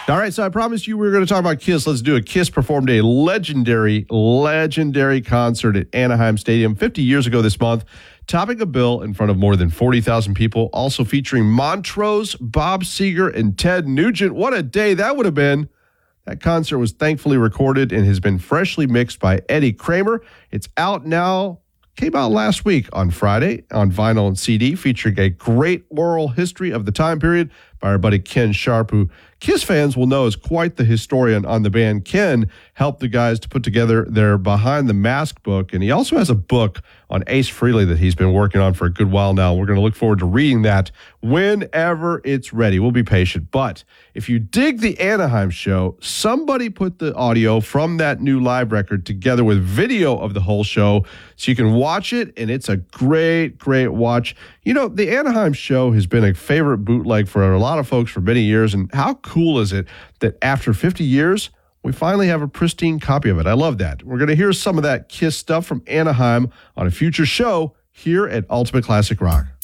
All right, so I promised you we were going to talk about Kiss. Let's do it. Kiss performed a legendary concert at Anaheim Stadium 50 years ago this month, topping a bill in front of more than 40,000 people, also featuring Montrose, Bob Seger, and Ted Nugent. What a day that would have been. That concert was thankfully recorded and has been freshly mixed by Eddie Kramer. It's out now. Came out last week on Friday on vinyl and CD, featuring a great oral history of the time period by our buddy Ken Sharp, who Kiss fans will know is quite the historian on the band. Ken helped the guys to put together their Behind the Mask book, and he also has a book on Ace Frehley that he's been working on for a good while now. We're going to look forward to reading that whenever it's ready. We'll be patient. But if you dig the Anaheim show, somebody put the audio from that new live record together with video of the whole show so you can watch it, and it's a great, great watch. You know, the Anaheim show has been a favorite bootleg for a lot of folks for many years, and how cool is it that after 50 years, we finally have a pristine copy of it. I love that. We're going to hear some of that Kiss stuff from Anaheim on a future show here at Ultimate Classic Rock.